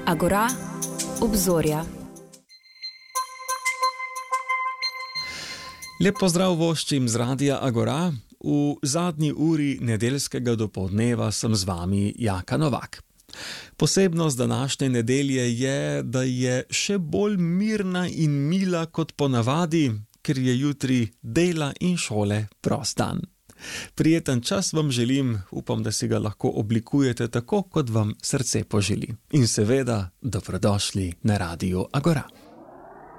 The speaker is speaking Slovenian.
Agora, obzorja. Lep pozdrav voščim z Radia Agora. V zadnji uri nedeljskega dopoldneva sem z vami Jaka Novak. Posebnost današnje nedelje je, da je še bolj mirna in mila kot ponavadi, ker je jutri dela in šole prost dan. Prijeten čas vam želim, upam, da si ga lahko oblikujete tako, kot vam srce poželi. In seveda, dobrodošli na Radiu Agora.